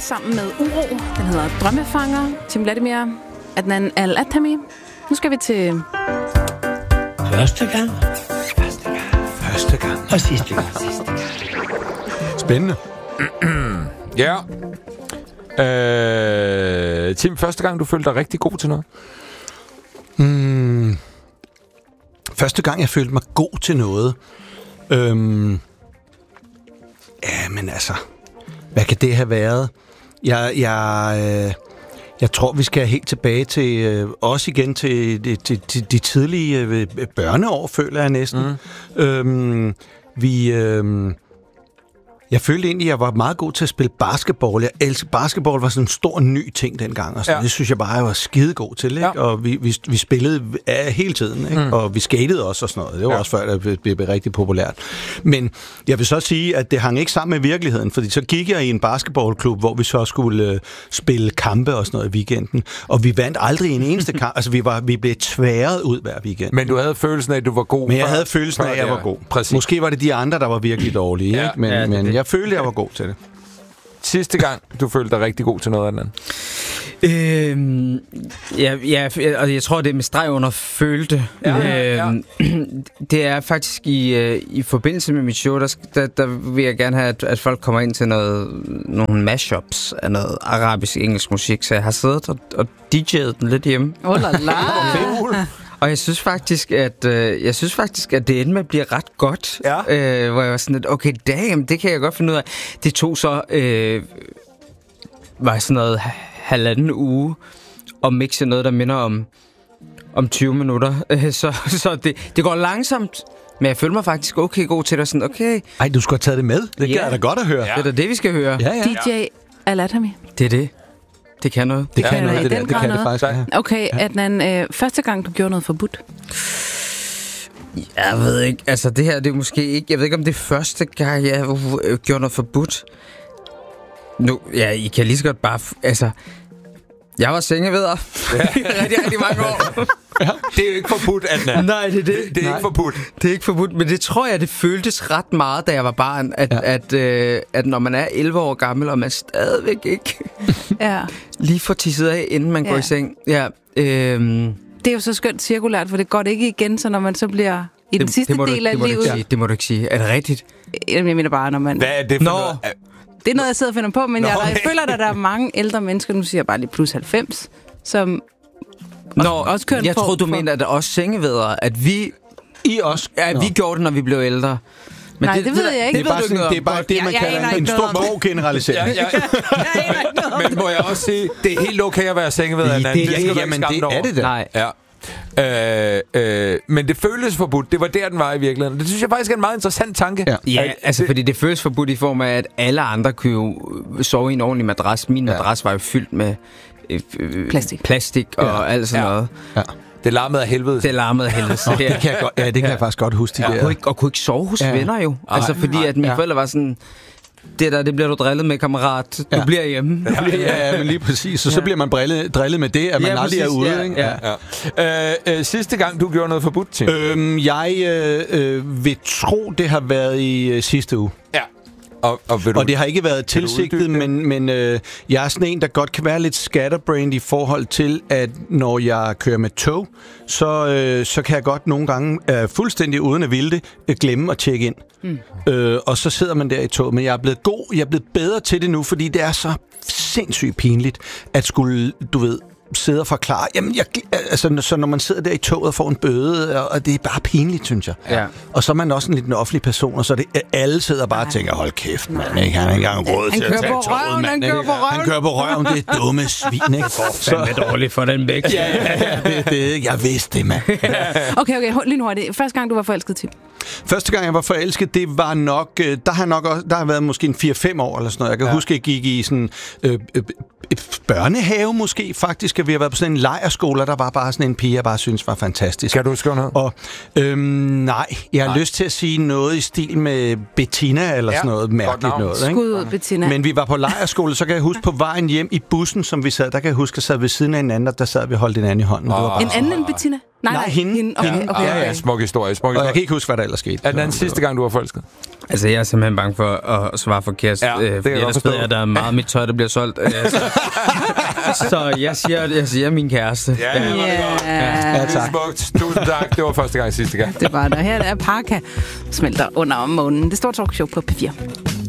sammen med Uro. Den hedder Drømmefanger. Tim Vladimir, Adnan Al-Attami. Nu skal vi til... Første gang og sidste gang. Spændende. Ja. Tim, første gang, du følte dig rigtig god til noget? Første gang, jeg følte mig god til noget. Ja, men altså... Hvad kan det have været? Jeg tror, vi skal helt tilbage til... også igen til de tidlige børneår, føler jeg næsten. Jeg følte egentlig, at jeg var meget god til at spille basketball. Jeg elsker basketball, var sådan en stor ny ting dengang. Og det synes jeg bare, jeg var skidegod til. Ikke? Ja. Og vi spillede hele tiden. Ikke? Og vi skatede også og sådan noget. Det var også før, det blev rigtig populært. Men jeg vil så sige, at det hang ikke sammen med virkeligheden. Fordi så gik jeg i en basketballklub, hvor vi så skulle spille kampe og sådan noget i weekenden. Og vi vandt aldrig en eneste kamp. Altså, vi blev tværet ud hver weekend. Men du havde følelsen af, at du var god? Men jeg havde følelsen af, at jeg var god. Præcis. Måske var det de andre, der var virkelig dårlige. Ja. Ikke? Men jeg følte, jeg var god til det. Sidste gang, du følte dig rigtig god til noget andet? Og jeg tror, det er med streg under følte. Det er faktisk i forbindelse med mit show, der vil jeg gerne have, at folk kommer ind til nogle mashups af noget arabisk-engelsk musik, så jeg har siddet og DJ'et den lidt hjemme. Og jeg synes faktisk, at det endte med at blive ret godt. Ja. Hvor jeg var sådan lidt, okay, damn, det kan jeg godt finde ud af. Det tog så var sådan noget 1,5 uge at mixe noget, der minder om 20 minutter. Så det går langsomt, men jeg føler mig faktisk okay god til det. Sådan, okay. Ej, du skulle have taget det med. Det kan jeg da godt at høre. Ja. Det er da det, vi skal høre. Ja. DJ Al-Attami. Det er det. Det kan noget. Det kan noget, det der. Det kan det faktisk. Ja. Okay, Adnan, første gang, du gjorde noget forbudt? Jeg ved ikke. Altså, det her, det er måske ikke... Jeg ved ikke, om det er første gang, jeg gjorde noget forbudt. Nu, ja, I kan lige så godt bare... Altså, jeg var sengeveder rigtig mange år. Ja. Det er jo ikke forbudt, Adnan. Nej, det er det. Det er ikke forbudt. Det er ikke forbudt, men det tror jeg, det føltes ret meget, da jeg var barn, at når man er 11 år gammel, og man stadigvæk ikke lige får tisset af, inden man går i seng. Ja, det er jo så skønt cirkulært, for det går det ikke igen, så når man så bliver i den sidste del af livet. Det må du ikke sige. Er det rigtigt? Jeg mener bare, når man... Hvad er det for noget? Det er noget, jeg sidder og finder på, men jeg føler, at der er mange ældre mennesker, nu siger jeg bare lige plus 90, som også kører jeg troede, du mente, at der også sengevedere, at vi... I også? Ja, vi gjorde det, når vi blev ældre. Men nej, det ved jeg ikke. Det er bare det, man kalder en stor grov generalisering. Men må jeg også sige, det er helt okay at være sengeveder. Jamen, det er det da. Nej. Ja. Men det føles forbudt. Det var der, den var i virkeligheden. Det synes jeg faktisk er en meget interessant tanke. Ja, altså fordi det føles forbudt i form af, at alle andre kunne jo sove i en ordentlig madras. Min madras var jo fyldt med plastik og alt sådan noget. Ja. Det larmede af helvede. Det larmede af helvede. Det kan jeg faktisk godt huske. Og kunne ikke sove hos venner jo. Altså fordi at mine forældre var sådan... Det bliver du drillet med, kammerat. Du bliver hjemme. Ja, men lige præcis. Så bliver man drillet med det, at man aldrig er ude. Sidste gang, du gjorde noget forbudt til? Jeg vil tro, det har været i sidste uge. Ja. Og det har ikke været tilsigtet, men jeg er sådan en, der godt kan være lidt scatterbrained i forhold til, at når jeg kører med tog, så kan jeg godt nogle gange fuldstændig uden at ville det, glemme at tjekke ind. Og så sidder man der i toget. Men jeg er blevet bedre til det nu, fordi det er så sindssygt pinligt, at skulle, du ved, sidde og forklare. Jamen, så når man sidder der i toget og får en bøde, og det er bare pinligt, synes jeg. Ja. Og så er man også en lidt en offentlig person, og så er det, alle sidder bare og tænker, hold kæft, mand, ikke? Han har ikke engang råd til at tage toget, mand. Han kører på røven, det er dumme svin, ikke? Så er det dårligt for den væk. Jeg vidste det, mand. Okay, lige nu er det første gang, du var forelsket til. Første gang, jeg var forelsket, det var nok... Der har været måske en 4-5 år eller sådan noget. Jeg kan huske, jeg gik i sådan... børnehave måske faktisk, at vi har været på sådan en lejrskole, der var bare sådan en pige, jeg bare synes var fantastisk. Kan du huske noget? Og nej, jeg har lyst til at sige noget i stil med Bettina eller sådan noget mærkeligt noget. Ikke? Skud Bettina. Men vi var på lejrskole, så kan jeg huske på vejen hjem i bussen, som vi sad, der kan jeg huske, at jeg sad ved siden af en anden, der sad vi holdt en anden i hånden. En anden end Bettina? Nej, hende. Okay. Ja, smuk historie. Og jeg kan ikke huske, hvad der ellers skete. Er den sidste gang, du var forelsket? Altså, jeg er simpelthen bange for at svare forkert. Ja, det fordi ellers ved jeg, at der er meget mit tøj, der bliver solgt. Så jeg siger min kæreste. Ja, tak. Smukt. Tusind tak. Det var første gang, sidste gang. Det var der. Her er Parka smelter under månen. Det står talkshow på P4.